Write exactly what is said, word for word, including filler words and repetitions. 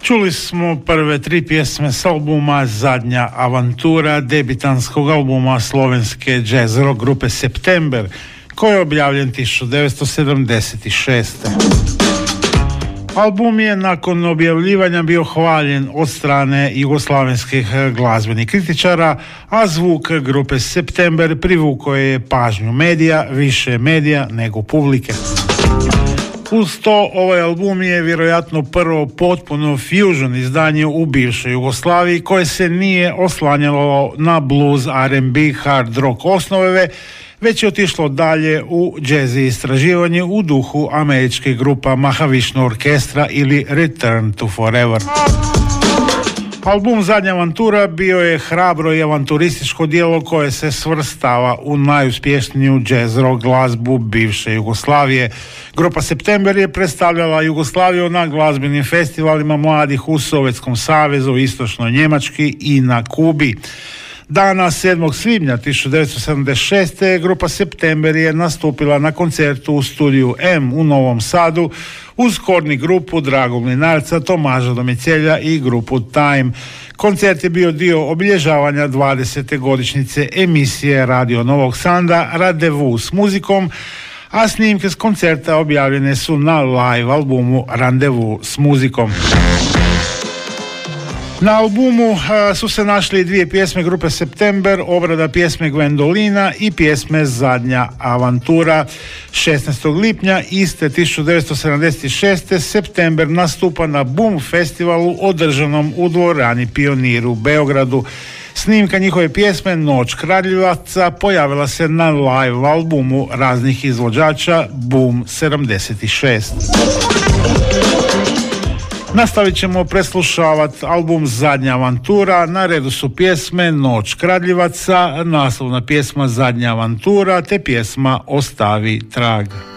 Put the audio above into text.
Čuli smo prve tri pjesme s albuma Zadnja avantura, debitanskog albuma slovenske jazz rock grupe September, koji je objavljen tisuću devetsto sedamdeset šeste. Album je nakon objavljivanja bio hvaljen od strane jugoslavenskih glazbenih kritičara, a zvuk grupe September privukao je pažnju medija, više medija nego publike. Uz to, ovaj album je vjerojatno prvo potpuno fusion izdanje u bivšoj Jugoslaviji koje se nije oslanjalo na blues, R and B, hard rock osnove, već je otišlo dalje u jazz istraživanje u duhu američke grupa Mahavishnu orkestra ili Return to Forever. Album Zadnja avantura bio je hrabro i avanturističko djelo koje se svrstava u najuspješniju jazz rock glazbu bivše Jugoslavije. Grupa September je predstavljala Jugoslaviju na glazbenim festivalima mladih u Sovjetskom savezu, Istočnoj Njemački i na Kubi. Dana sedmog svibnja tisuću devetsto sedamdeset šeste. grupa September je nastupila na koncertu u studiju M u Novom Sadu uz korni grupu Dragog Mlinarca, Tomaža Domicjelja i grupu Time. Koncert je bio dio obilježavanja dvadesete godišnjice emisije Radio Novog Sada Randevu s muzikom, a snimke s koncerta objavljene su na live albumu Randevu s muzikom. Na albumu uh, su se našli dvije pjesme grupe September, obrada pjesme Gwendolina i pjesme Zadnja avantura. šesnaestog lipnja iste tisuću devetsto sedamdeset šeste. September nastupa na Boom festivalu održanom u dvorani Pionir u Beogradu. Snimka njihove pjesme Noć Kraljevaca pojavila se na live albumu raznih izvođača Boom sedamdeset šest. Nastavit ćemo preslušavati album Zadnja avantura. Na redu su pjesme Noć Kradljivaca, naslovna pjesma Zadnja avantura te pjesma Ostavi trag.